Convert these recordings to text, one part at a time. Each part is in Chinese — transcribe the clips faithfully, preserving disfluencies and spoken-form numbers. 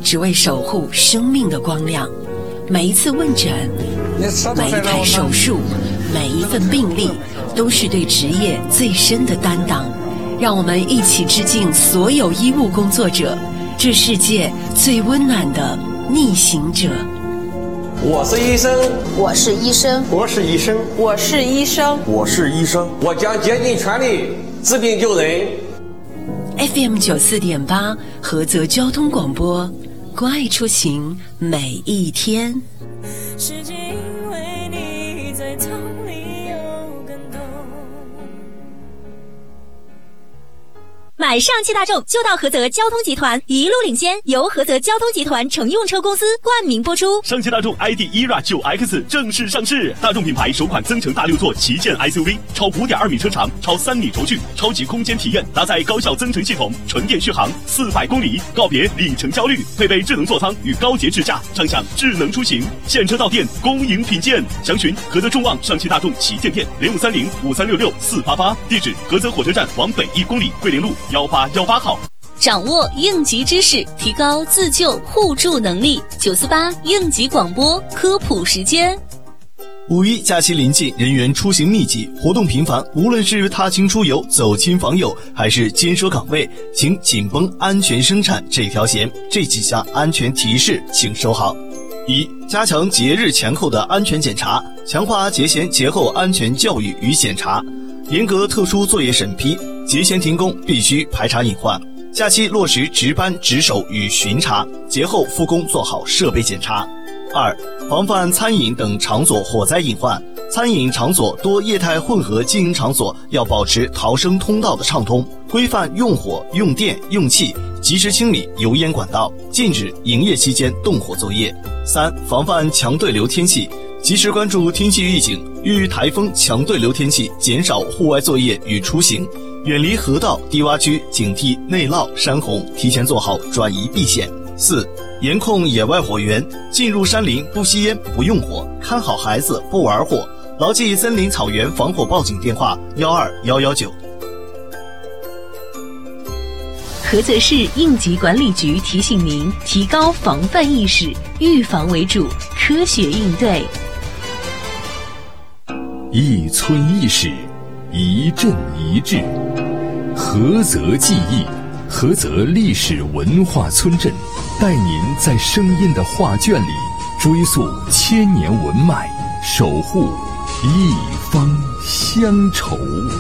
只为守护生命的光亮。每一次问诊，每一台手术，每一份病历，都是对职业最深的担当。让我们一起致敬所有医务工作者，这世界最温暖的逆行者。 我是医生， 我是医生， 我是医生， 我是医生， 我是医生， 我将竭尽全力治病救人。 F M 九四点八，菏泽交通广播，关爱出行每一天。 是因为你在痛里有感动。买上汽大众就到菏泽交通集团，一路领先，由菏泽交通集团乘用车公司冠名播出。 上汽大众 I D E R A 九 X 正式上市，大众品牌首款增程大六座旗舰 S U V， 超 五点二米车长，超三米轴距，超级空间体验，搭载高效增程系统，纯电续航四百公里，告别里程焦虑，配备智能座舱与高节智驾，畅享智能出行。现车到店，恭迎品鉴。详询菏泽众旺上汽大众旗舰店零五三零五三六六四八八，地址菏泽火车站往北一公里，桂林路幺八幺八号。 掌握应急知识，提高自救互助能力。九四八应急广播科普时间。 五一假期临近，人员出行密集，活动频繁，无论是踏青出游、走亲访友，还是坚守岗位，请紧绷安全生产这条弦。这几项安全提示请收好。一、加强节日前后的安全检查，强化节前节后安全教育与检查，严格特殊作业审批，节前停工必须排查隐患，假期落实值班值守与巡查，节后复工做好设备检查。二、防范餐饮等场所火灾隐患，餐饮场所多业态混合经营场所要保持逃生通道的畅通，规范用火、用电、用气，及时清理油烟管道，禁止营业期间动火作业。三、防范强对流天气，及时关注天气预警，遇台风、强对流天气，减少户外作业与出行，远离河道、低洼区，警惕内涝、山洪，提前做好转移避险。四、严控野外火源，进入山林不吸烟、不用火，看好孩子不玩火，牢记森林草原防火报警电话幺二幺幺九。 菏泽市应急管理局提醒您，提高防范意识，预防为主，科学应对。 一村一史，一镇一志，菏泽记忆，菏泽历史文化村镇，带您在声音的画卷里追溯千年文脉，守护一方乡愁。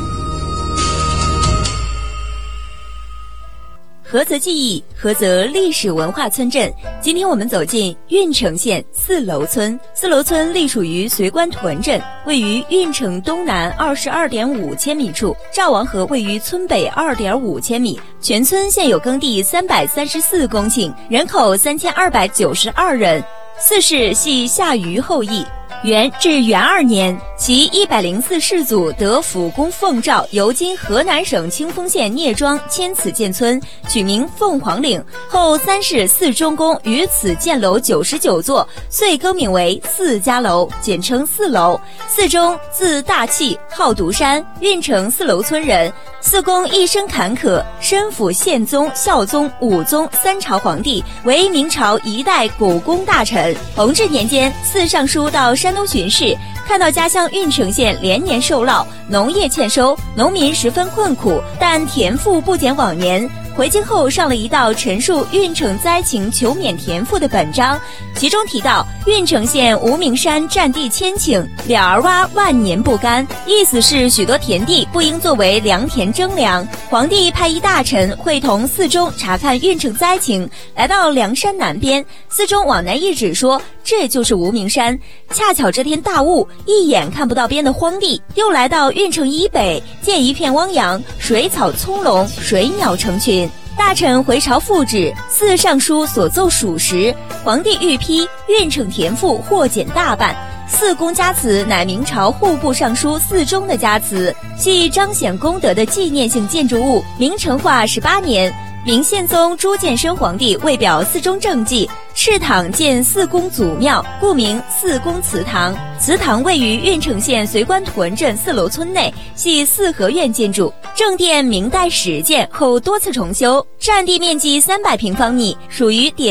菏泽记忆，菏泽历史文化村镇。今天我们走进运城县四楼村。四楼村隶属于随官屯镇，位于运城东南二十二点五千米处，赵王河位于村北二点五千米。全村现有耕地三百三十四公顷，人口三千二百九十二人。四世系夏禹后裔。元至元二年，其一百零四世祖得辅公奉诏，由今河南省清丰县聂庄迁此建村，取名凤凰岭。后三世四中公于此建楼九十九座，遂更名为四家楼，简称四楼。四中字大器，号独山，运城四楼村人。四公一生坎坷，身辅宪宗、孝宗、武宗三朝皇帝，为明朝一代古公大臣。弘治年间，四尚书到山东巡视，看到家乡运城县连年受涝，农业欠收，农民十分困苦，但田赋不减往年。回京后上了一道陈述运城灾情求免田赋的本章，其中提到运城县无名山占地千顷，了儿洼万年不干，意思是许多田地不应作为良田征粮。皇帝派一大臣会同四中查看运城灾情，来到梁山南边，四中往南一指说这就是无名山。恰巧这天大雾，一眼看不到边的荒地，又来到运城以北，见一片汪洋，水草葱茏，水鸟成群。大臣回朝复旨，四尚书所奏属实，皇帝御批运城田赋或减大半。四公家祠乃明朝户部尚书四中的家祠，系彰显功德的纪念性建筑物。明成化十八年，明宪宗朱见深皇帝为表四中政绩，敕堂建四公祖庙，故名四公祠堂。祠堂位于运城县随官屯镇四楼村内，系四合院建筑，正殿明代始建，后多次重修，占地面积三百平方米，属于典